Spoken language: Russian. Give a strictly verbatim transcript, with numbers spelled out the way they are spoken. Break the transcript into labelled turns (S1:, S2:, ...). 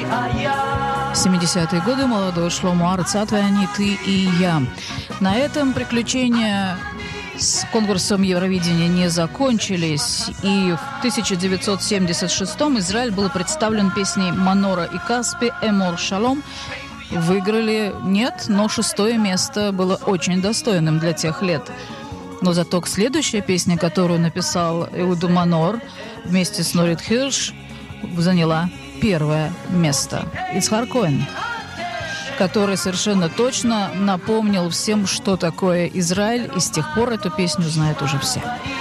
S1: В семидесятые годы молодой Шломо Арцатве «Они, ты и я». На этом приключения с конкурсом Евровидения не закончились, и в тысяча девятьсот семьдесят шестом Израиль был представлен песней Манора и Каспи «Эмор Шалом». Выиграли нет, но шестое место было очень достойным для тех лет. Но зато следующая песня, которую написал Эуд Манор вместе с Норит Хирш, заняла первое место. Ицхар Коэн, который совершенно точно напомнил всем, что такое Израиль, и с тех пор эту песню знают уже все.